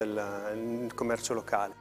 del commercio locale.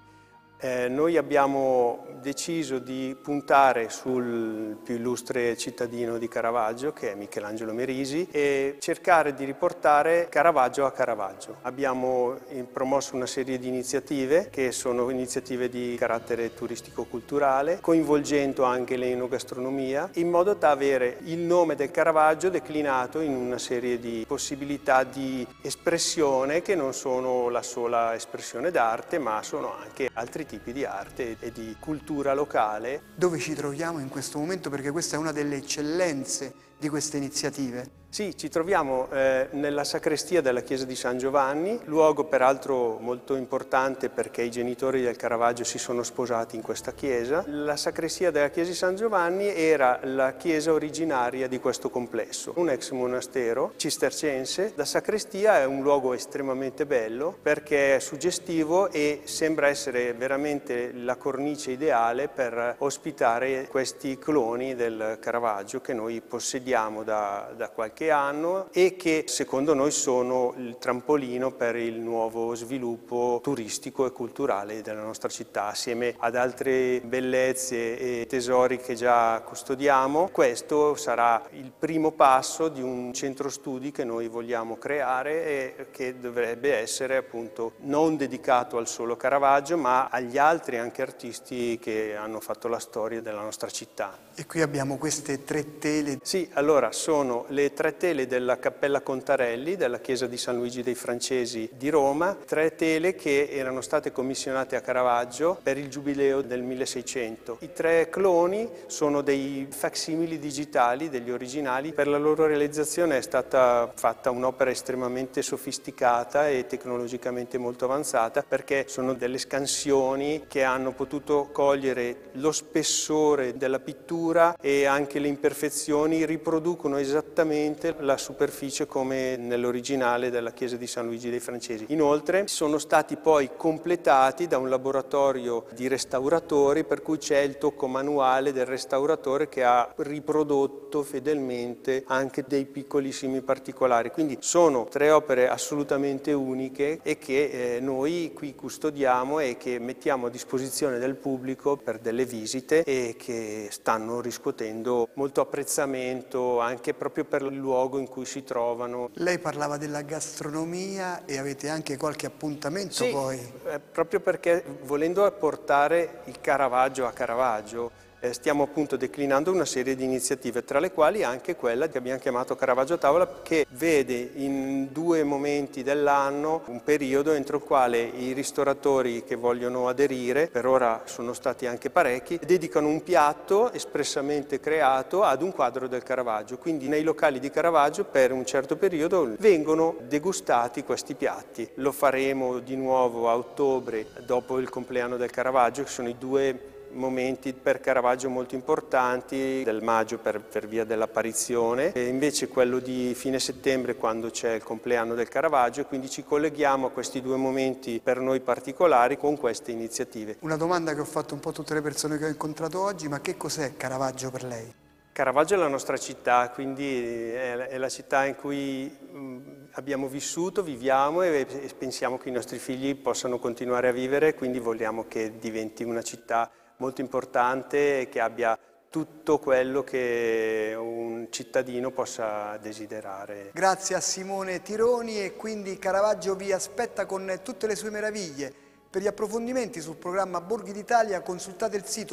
Noi abbiamo deciso di puntare sul più illustre cittadino di Caravaggio, che è Michelangelo Merisi, e cercare di riportare Caravaggio a Caravaggio. Abbiamo promosso una serie di iniziative che sono iniziative di carattere turistico-culturale, coinvolgendo anche l'enogastronomia, in modo da avere il nome del Caravaggio declinato in una serie di possibilità di espressione che non sono la sola espressione d'arte, ma sono anche altri tipi di arte e di cultura locale. Dove ci troviamo in questo momento? Perché questa è una delle eccellenze di queste iniziative. Sì, ci troviamo nella sacrestia della chiesa di San Giovanni, luogo peraltro molto importante perché i genitori del Caravaggio si sono sposati in questa chiesa. La sacrestia della chiesa di San Giovanni era la chiesa originaria di questo complesso, un ex monastero cistercense. La sacrestia è un luogo estremamente bello perché è suggestivo e sembra essere veramente la cornice ideale per ospitare questi cloni del Caravaggio che noi possediamo da qualche anno e che secondo noi sono il trampolino per il nuovo sviluppo turistico e culturale della nostra città, assieme ad altre bellezze e tesori che già custodiamo. Questo sarà il primo passo di un centro studi che noi vogliamo creare e che dovrebbe essere appunto non dedicato al solo Caravaggio, ma agli altri anche artisti che hanno fatto la storia della nostra città. E qui abbiamo queste 3 tele. Sì, allora sono le 3 tele della Cappella Contarelli, della chiesa di San Luigi dei Francesi di Roma, 3 tele che erano state commissionate a Caravaggio per il giubileo del 1600. I 3 cloni sono dei facsimili digitali degli originali. Per la loro realizzazione è stata fatta un'opera estremamente sofisticata e tecnologicamente molto avanzata, perché sono delle scansioni che hanno potuto cogliere lo spessore della pittura e anche le imperfezioni, riproducono esattamente la superficie come nell'originale della chiesa di San Luigi dei Francesi. Inoltre sono stati poi completati da un laboratorio di restauratori, per cui c'è il tocco manuale del restauratore che ha riprodotto fedelmente anche dei piccolissimi particolari. Quindi sono 3 opere assolutamente uniche e che noi qui custodiamo e che mettiamo a disposizione del pubblico per delle visite e che stanno riscuotendo molto apprezzamento anche proprio per il luogo in cui si trovano. Lei parlava della gastronomia e avete anche qualche appuntamento. Sì, poi? Proprio perché volendo portare il Caravaggio a Caravaggio, stiamo appunto declinando una serie di iniziative, tra le quali anche quella che abbiamo chiamato Caravaggio a tavola, che vede in 2 momenti dell'anno un periodo entro il quale i ristoratori che vogliono aderire, per ora sono stati anche parecchi, dedicano un piatto espressamente creato ad un quadro del Caravaggio. Quindi nei locali di Caravaggio per un certo periodo vengono degustati questi piatti. Lo faremo di nuovo a ottobre, dopo il compleanno del Caravaggio, che sono i 2 momenti per Caravaggio molto importanti, del maggio per via dell'apparizione, e invece quello di fine settembre quando c'è il compleanno del Caravaggio, e quindi ci colleghiamo a questi 2 momenti per noi particolari con queste iniziative. Una domanda che ho fatto un po' a tutte le persone che ho incontrato oggi: ma che cos'è Caravaggio per lei? Caravaggio è la nostra città, quindi è la città in cui abbiamo vissuto, viviamo e pensiamo che i nostri figli possano continuare a vivere, quindi vogliamo che diventi una città molto importante e che abbia tutto quello che un cittadino possa desiderare. Grazie a Simone Tironi, e quindi Caravaggio vi aspetta con tutte le sue meraviglie. Per gli approfondimenti sul programma Borghi d'Italia consultate il sito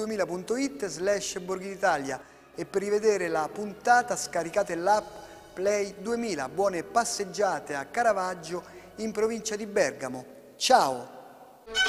tv2000.it/Borghi d'Italia e per rivedere la puntata scaricate l'app Play 2000. Buone passeggiate a Caravaggio in provincia di Bergamo. Ciao!